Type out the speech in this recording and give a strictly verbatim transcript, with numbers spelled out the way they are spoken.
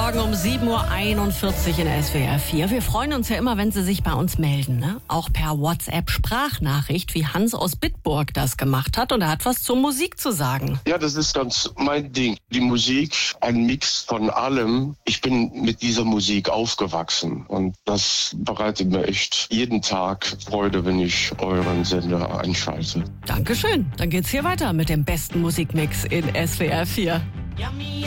Morgen um sieben Uhr einundvierzig in S W R vier. Wir freuen uns ja immer, wenn Sie sich bei uns melden, ne? Auch per WhatsApp-Sprachnachricht, wie Hans aus Bitburg das gemacht hat. Und er hat was zur Musik zu sagen. Ja, das ist ganz mein Ding. Die Musik, ein Mix von allem. Ich bin mit dieser Musik aufgewachsen. Und das bereitet mir echt jeden Tag Freude, wenn ich euren Sender einschalte. Dankeschön. Dann geht's hier weiter mit dem besten Musikmix in S W R vier.